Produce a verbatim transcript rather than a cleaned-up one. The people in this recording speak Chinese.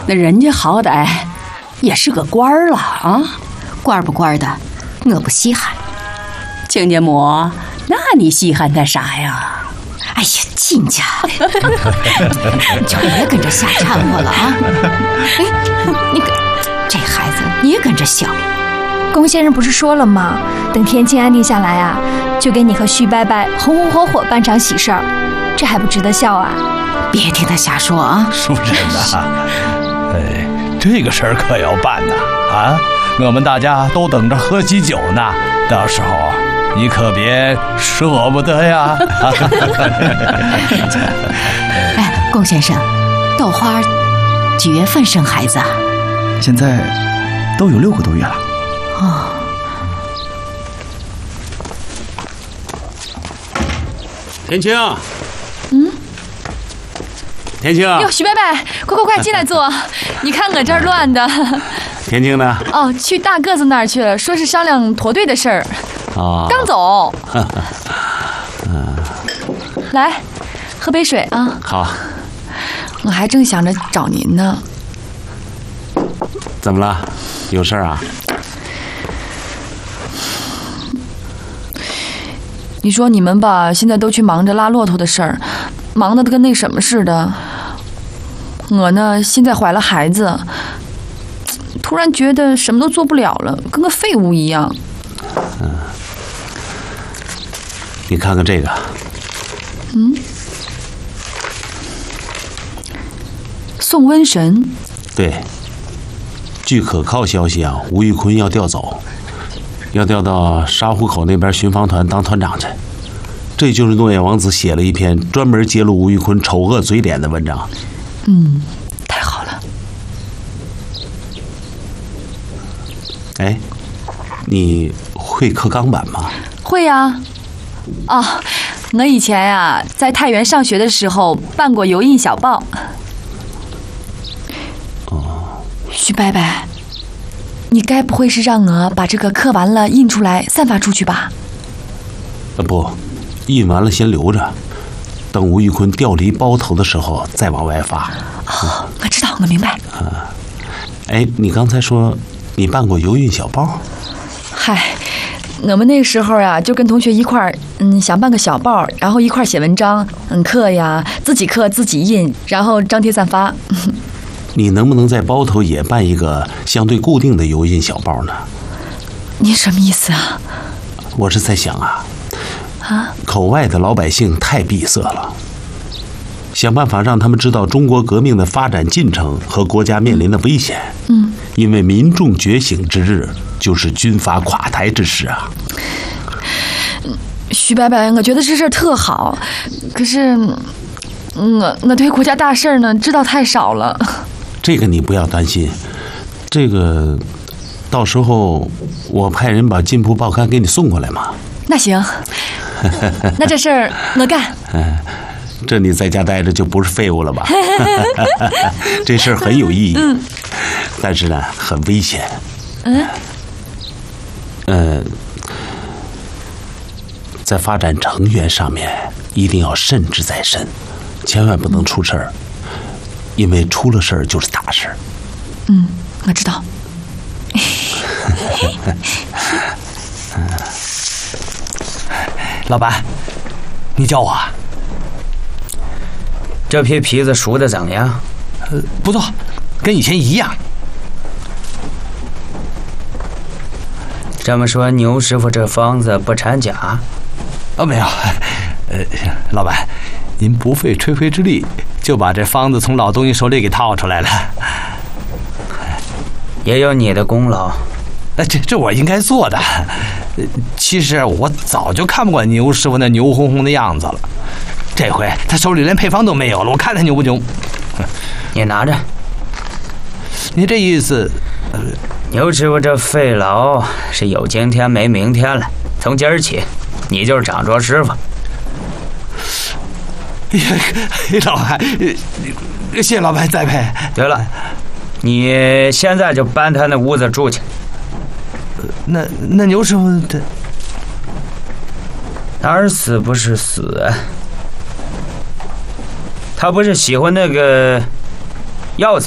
那人家好歹也是个官儿了啊， 官不官的，我不稀罕。 亲家母，那你稀罕他啥呀？ 哎呀，亲家，你就别跟着瞎掺和了啊！哎，你跟这孩子，你也跟着笑。 龚先生不是说了吗？等天清安定下来啊，就给你和徐伯伯红红火火办场喜事儿，这还不值得笑啊？ 别听他瞎说啊！ 淑珍呐，哎，这个事儿可要办呐！啊，我们大家都等着喝喜酒呢，到时候你可别舍不得呀！ 哎，龚先生，豆花几月份生孩子啊？ 现在都有六个多月了。 哦。 天青， 嗯， 天青， 哟，徐伯伯，快快快进来坐。你看我这儿乱的。 天青呢？ 哦，去大个子那儿去了，说是商量驼队的事儿。 啊， 刚走。嗯，来，喝杯水啊。 好。 我还正想着找您呢。 怎么了？有事儿啊？ 你说你们吧，现在都去忙着拉骆驼的事儿，忙得跟那什么似的。我呢，现在怀了孩子，突然觉得什么都做不了了，跟个废物一样。 嗯，你看看这个。 嗯。送瘟神。 对。据可靠消息啊，吴玉坤要调走。要调到沙湖口那边巡防团当团长去，这就是诺言王子写了一篇专门揭露吴玉坤丑恶嘴脸的文章。 嗯，太好了。 哎，你会刻钢板吗？ 会呀。哦，我以前呀、啊、在太原上学的时候办过油印小报。 哦， 徐伯伯。你该不会是让我把这个刻完了印出来散发出去吧？ 呃不，印完了先留着，等吴玉坤调离包头的时候再往外发。 哦，我知道，我明白。 啊，哎，你刚才说你办过油印小报？ 嗨，我们那个时候呀，就跟同学一块儿，嗯，想办个小报，然后一块儿写文章，嗯，刻呀，自己刻自己印，然后张贴散发。 你能不能在包头也办一个相对固定的油印小报呢？ 您什么意思啊？ 我是在想啊， 啊， 口外的老百姓太闭塞了，想办法让他们知道中国革命的发展进程和国家面临的危险。 嗯， 因为民众觉醒之日就是军阀垮台之时啊。 徐伯伯，我觉得这事儿特好，可是我我对国家大事呢知道太少了。 这个你不要担心，这个到时候我派人把进步报刊给你送过来嘛。 那行，那这事儿我干。 这你在家待着就不是废物了吧？这事儿很有意义， 嗯， 但是呢很危险。 嗯， 呃，在发展成员上面一定要慎之再慎，千万不能出事儿。因为出了事儿就是大事。 嗯，我知道。 老板，你叫我啊？这批皮子熟的怎么样？ 呃，不错，跟以前一样。 这么说，牛师傅这方子不掺假？ 哦，没有。呃，老板，您不费吹灰之力就把这方子从老东西手里给套出来了， 也有你的功劳。 这这我应该做的。其实我早就看不惯牛师傅那牛哄哄的样子了，这回他手里连配方都没有了，我看他牛不牛？ 你拿着。 你这意思？ 呃、牛师傅这费劳是有今天没明天了，从今儿起，你就是掌舵师傅。 哎呀，老板，谢谢老板栽培。 对了，你现在就搬他那屋子住去。 那那牛师傅他哪儿死不是死？他不是喜欢那个药材